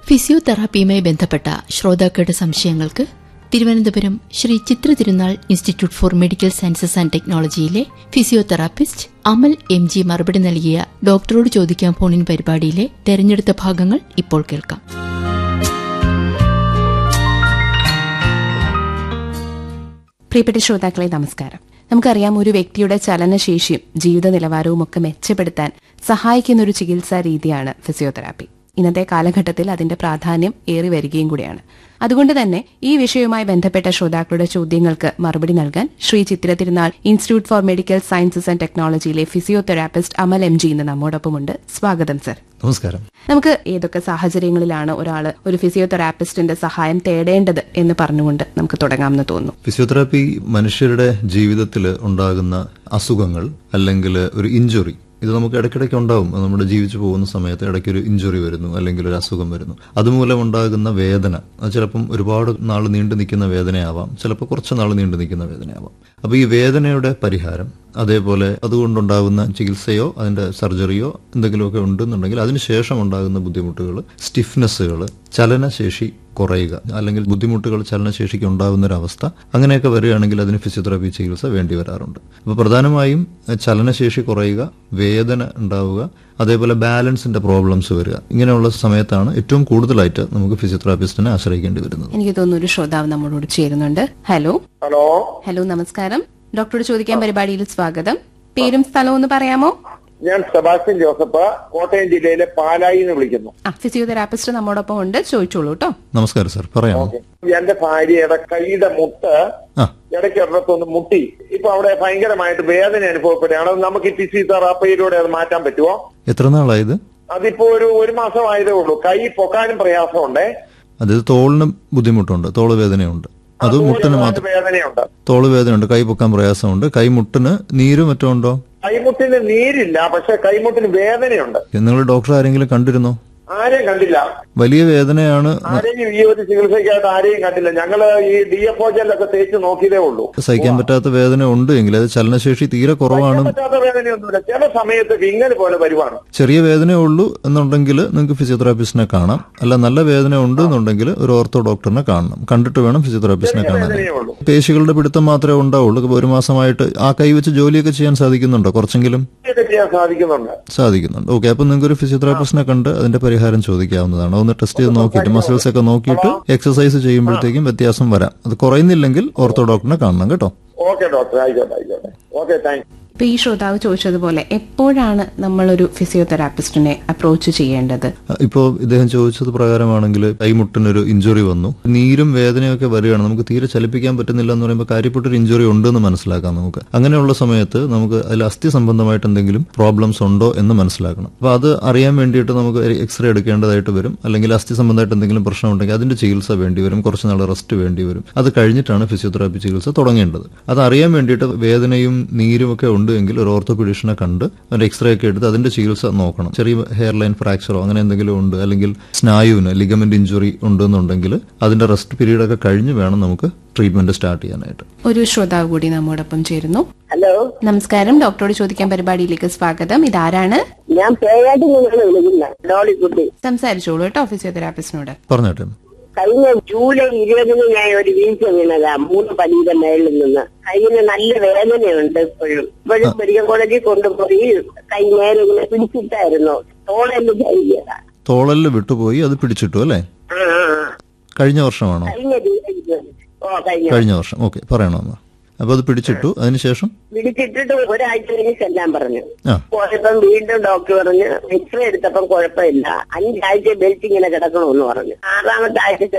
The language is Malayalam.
ഫിസിയോതെറാപ്പിയുമായി ബന്ധപ്പെട്ട ശ്രോതാക്കളുടെ സംശയങ്ങൾക്ക് തിരുവനന്തപുരം ശ്രീ ചിത്ര തിരുനാൾ institute four medical sciences and ടെക്നോളജിയിലെ physiotherapist Amal MG മറുപടി നൽകിയ ഡോക്ടറോട് ചോദിക്കാൻ ഫോണിൻ പരിപാടിയിലെ തെരഞ്ഞെടുത്ത ഭാഗങ്ങൾ ഇപ്പോൾ കേൾക്കാം. പ്രിയപ്പെട്ട ശ്രോതാക്കളെ നമസ്കാരം. നമുക്കറിയാം, ഒരു വ്യക്തിയുടെ ചലനശേഷിയും ജീവിത നിലവാരവും ഒക്കെ മെച്ചപ്പെടുത്താൻ സഹായിക്കുന്ന ഒരു ചികിത്സാ രീതിയാണ് ഫിസിയോതെറാപ്പി. ഇന്നത്തെ കാലഘട്ടത്തിൽ അതിന്റെ പ്രാധാന്യം ഏറി വരികയും കൂടിയാണ്. അതുകൊണ്ട് തന്നെ ഈ വിഷയവുമായി ബന്ധപ്പെട്ട ശ്രോതാക്കളുടെ ചോദ്യങ്ങൾക്ക് മറുപടി നൽകാൻ ശ്രീ ചിത്ര തിരുനാൾ institute four medical sciences and ടെക്നോളജിയിലെ physiotherapist Amal MG ഇന്ന് നമ്മോടൊപ്പമുണ്ട്. സ്വാഗതം സർ. നമസ്കാരം. നമുക്ക് ഏതൊക്കെ സാഹചര്യങ്ങളിലാണ് ഒരാൾ ഒരു ഫിസിയോതെറാപ്പിസ്റ്റിന്റെ സഹായം തേടേണ്ടത് എന്ന് പറഞ്ഞുകൊണ്ട് നമുക്ക് തുടങ്ങാമെന്ന് തോന്നുന്നു. ഫിസിയോതെറാപ്പി മനുഷ്യരുടെ ജീവിതത്തിൽ ഉണ്ടാകുന്ന അസുഖങ്ങൾ അല്ലെങ്കിൽ ഒരു ഇഞ്ചുറി, ഇത് നമുക്ക് ഇടയ്ക്കിടയ്ക്ക് ഉണ്ടാവും. നമ്മുടെ ജീവിച്ചു പോകുന്ന സമയത്ത് ഇടയ്ക്കൊരു ഇഞ്ചുറി വരുന്നു, അല്ലെങ്കിൽ ഒരു അസുഖം വരുന്നു. അതുമൂലം ഉണ്ടാകുന്ന വേദന, അത് ചിലപ്പം ഒരുപാട് നാൾ നീണ്ടു നിൽക്കുന്ന വേദനയാവാം, ചിലപ്പോൾ കുറച്ച് നാൾ നീണ്ടു നിൽക്കുന്ന വേദനയാവാം. അപ്പോൾ ഈ വേദനയുടെ പരിഹാരം, അതേപോലെ അതുകൊണ്ടുണ്ടാകുന്ന ചികിത്സയോ അതിന്റെ സർജറിയോ എന്തെങ്കിലുമൊക്കെ ഉണ്ടെന്നുണ്ടെങ്കിൽ അതിനുശേഷം ഉണ്ടാകുന്ന ബുദ്ധിമുട്ടുകൾ, സ്റ്റിഫ്നെസ്സുകൾ, ചലനശേഷി കുറയുക, അല്ലെങ്കിൽ ബുദ്ധിമുട്ടുകൾ ചലനശേഷിക്ക് ഉണ്ടാകുന്ന ഒരവസ്ഥ, അങ്ങനെയൊക്കെ വരികയാണെങ്കിൽ അതിന് ഫിസിയോതെറാപ്പി ചികിത്സ വേണ്ടി വരാറുണ്ട്. അപ്പോൾ പ്രധാനമായും ചലനശേഷി കുറയുക, വേദന ഉണ്ടാവുക, അതേപോലെ ബാലൻസിന്റെ പ്രോബ്ലംസ് വരിക, ഇങ്ങനെയുള്ള സമയത്താണ് ഏറ്റവും കൂടുതലായിട്ട് നമുക്ക് ഫിസിയോതെറാപ്പിസ്റ്റിനെ ആശ്രയിക്കേണ്ടി വരുന്നത്. എനിക്ക് തോന്നുന്നു ഒരു ശ്രോതാവ് നമ്മളോട് ചേരുന്നുണ്ട്. ഹലോ. നമസ്കാരം. ഡോക്ടറോട് ചോദിക്കാൻ പരിപാടിയിൽ സ്വാഗതം. പേരും സ്ഥലവും ഒന്ന് പറയാമോ? ഞാൻ സെബാസ്റ്റ്യൻ ജോസഫ്, കോട്ടയം ജില്ലയിലെ പാലായിൽ നിന്ന് വിളിക്കുന്നു. ഫിസിയോതെറാപ്പിസ്റ്റ് നമ്മോടൊപ്പം ഉണ്ട്, ചോദിച്ചോളൂ കേട്ടോ. നമസ്കാരം സാർ, പറയാമോ? എന്റെ ഭാര്യയുടെ കൈയുടെ മുട്ട് ഇടയ്ക്ക് ഒരിടത്തൊന്ന് മുട്ടി. ഇപ്പൊ അവിടെ ഭയങ്കരമായിട്ട് വേദന അനുഭവപ്പെടുകയാണ്. നമുക്ക് ഈ ഫിസിയോതെറാപ്പിയിലൂടെ അത് മാറ്റാൻ പറ്റുമോ? എത്ര നാളായത്? അതിപ്പോ ഒരു മാസമായതേ ഉള്ളൂ. കൈ പൊക്കാനും പ്രയാസമുണ്ട്. അതായത് തോളിന് ബുദ്ധിമുട്ടുണ്ട്, തോള് വേദനയുണ്ട്. അത് മുട്ടിന് മാത്രം വേദനയുണ്ട്, തോള് വേദനയുണ്ട്, കൈ പൊക്കാൻ പ്രയാസമുണ്ട്. കൈമുട്ടിന് നീരും മറ്റോ ഉണ്ടോ? കൈമുട്ടിന് നീരില്ല, പക്ഷെ കൈമുട്ടിന് വേദനയുണ്ട്. നിങ്ങൾ ഡോക്ടർ ആരെങ്കിലും കണ്ടിരുന്നോ? ആരെയും കണ്ടില്ല. വലിയ വേദനയാണ്. ആരെയും ഈ ഒരു ചികിത്സയ്ക്കായിട്ട് ആരെയും കണ്ടില്ല. ഞങ്ങള് ഈ DFO ജെല്ലൊക്കെ തേച്ച് നോക്കിയതേ ഉള്ളൂ. സഹിക്കാൻ പറ്റാത്ത വേദന ഉണ്ട് എങ്കിൽ അത് ചലനശേഷി തീരെ കുറവാണ്. പറ്റാത്ത വേദനയൊന്നുമില്ല, ചില സമയത്ത് വിങ്ങൽ പോലെ വരുവാണ്. ചെറിയ വേദന ഉള്ളൂ എന്നുണ്ടെങ്കിൽ നിങ്ങൾക്ക് ഫിസിയോതെറാപ്പിസ്റ്റിനെ കാണാം. അല്ല, നല്ല വേദന ഉണ്ട് എന്നുണ്ടെങ്കിൽ ഒരു ഓർത്തോ ഡോക്ടറിനെ കാണണം. കണ്ടിട്ട് വേണം ഫിസിയോതെറാപ്പിസ്റ്റിനെ കാണാൻ. പേശികളുടെ പിടുത്തം മാത്രമേ ഉണ്ടാവുള്ളൂ. ഒരു മാസമായിട്ട് ആ കൈ വെച്ച് ജോലിയൊക്കെ ചെയ്യാൻ സാധിക്കുന്നുണ്ടോ? കുറച്ചെങ്കിലും സാധിക്കുന്നുണ്ട്. ഓക്കെ, അപ്പൊ നിങ്ങൾക്ക് ഒരു ഫിസിയോതെറാപ്പിസ്റ്റിനെ കണ്ട് അതിന്റെ പരിഹാരം ചോദിക്കാവുന്നതാണ്. ഒന്ന് ടെസ്റ്റ് ചെയ്ത് നോക്കിയിട്ട്, മസിൽസ് ഒക്കെ നോക്കിയിട്ട് എക്സസൈസ് ചെയ്യുമ്പോഴത്തേക്കും വ്യത്യാസം വരാം. അത് കുറയുന്നില്ലെങ്കിൽ ഓർത്തോ ഡോക്ടറിനെ കാണണം കേട്ടോ. ഓക്കെ ഡോക്ടർ, ആയിക്കോട്ടെ. Okay, thank you. ഇപ്പൊ ഈ ശ്രോതാവ് ചോദിച്ചതുപോലെ എപ്പോഴാണ് നമ്മളൊരു ഫിസിയോതെറാപ്പിസ്റ്റിനെ അപ്രോച്ച് ചെയ്യേണ്ടത്? ഇപ്പോൾ ഇദ്ദേഹം ചോദിച്ചത് പ്രകാരമാണെങ്കിൽ കൈമുട്ടിനൊരു ഇഞ്ചുറി വന്നു, നീരും വേദനയൊക്കെ വരികയാണ്, നമുക്ക് തീരെ ചലിപ്പിക്കാൻ പറ്റുന്നില്ല എന്ന് പറയുമ്പോൾ കാര്യപ്പെട്ടൊരു ഇഞ്ചുറി ഉണ്ടെന്ന് മനസ്സിലാക്കാം നമുക്ക്. അങ്ങനെയുള്ള സമയത്ത് നമുക്ക് അതിൽ അസ്ഥി സംബന്ധമായിട്ട് എന്തെങ്കിലും പ്രോബ്ലംസ് ഉണ്ടോ എന്ന് മനസ്സിലാക്കണം. അപ്പൊ അത് അറിയാൻ വേണ്ടിയിട്ട് നമുക്ക് എക്സ്റേ എടുക്കേണ്ടതായിട്ട് വരും. അല്ലെങ്കിൽ അസ്ഥി സംബന്ധമായിട്ട് എന്തെങ്കിലും പ്രശ്നം ഉണ്ടെങ്കിൽ അതിന്റെ ചികിത്സ വേണ്ടി വരും, കുറച്ച് നാൾ റെസ്റ്റ് വേണ്ടി വരും. അത് കഴിഞ്ഞിട്ടാണ് ഫിസിയോതെറാപ്പി ചികിത്സ തുടങ്ങേണ്ടത്. അത് അറിയാൻ വേണ്ടിയിട്ട് വേദനയും നീരും ഒക്കെ ഉണ്ട് എങ്കിൽ ഒരു ഓർത്തോപീഡിഷനെ കണ്ട് അതിന്റെ എക്സ്റേ ഒക്കെ എടുത്ത് അതിന്റെ ചികിത്സ നോക്കണം. ചെറിയ ഹെയർ ലൈൻ ഫ്രാക്ചറോ അങ്ങനെ എന്തെങ്കിലും ഉണ്ട്, അല്ലെങ്കിൽ സ്നായുവിന് ലിഗമെന്റ് ഇഞ്ചുറി ഉണ്ടെന്നുണ്ടെങ്കിൽ അതിന്റെ റെസ്റ്റ് പീരീഡ് ഒക്കെ കഴിഞ്ഞ് വേണം നമുക്ക് ട്രീറ്റ്മെന്റ് സ്റ്റാർട്ട് ചെയ്യാനായിട്ട്. ഒരു ശ്രോതാവ് കൂടി നമ്മോടൊപ്പം ചേരുന്നു. ഹലോ, നമസ്കാരം. ഡോക്ടറോട് ചോദിക്കാൻ പരിപാടിയിലേക്ക് സ്വാഗതം. ഇതാരാണ്? ഞാൻ പേരായിട്ട് നിന്നാണ് വിളിക്കുന്നത്, ഡോളിക്കുട്ടി. സംസാരിച്ചോളൂ കേട്ടോ ഫിസിയോതെറാപ്പിസ്റ്റിനോട്. പറഞ്ഞോട്ടെ. കഴിഞ്ഞ ജൂലൈ 20 ഞാൻ ഒരു വീഴ്ച വീണതാ 3 പടിയുടെ മേളിൽ നിന്ന്. കയ്യിന് നല്ല വേദനയുണ്ട്. ഇപ്പോഴും മെഡിക്കൽ കോളേജിൽ കൊണ്ടുപോയി കൈ നേരെ ഇങ്ങനെ പിടിച്ചിട്ടായിരുന്നു. തോളെല്ലാം കഴുകിയതാ. തോളെല്ലാം വിട്ടുപോയി, അത് പിടിച്ചിട്ടു അല്ലേ? കഴിഞ്ഞ വർഷമാണോ? കഴിഞ്ഞ വർഷം. ഓക്കെ, പറയണോ? അപ്പൊ അത് പിടിച്ചിട്ടു, അതിനുശേഷം പിടിച്ചിട്ടിട്ട് ഒരാഴ്ച കഴിഞ്ഞ് ചെല്ലാൻ പറഞ്ഞു. പോയപ്പം വീണ്ടും ഡോക്ടർ പറഞ്ഞു, എക്സ്റേ എടുത്തപ്പം കുഴപ്പമില്ല, 5 ആഴ്ച ബെൽറ്റ് ഇങ്ങനെ കിടക്കണമെന്ന് പറഞ്ഞു. 6ാമത്തെ ആഴ്ച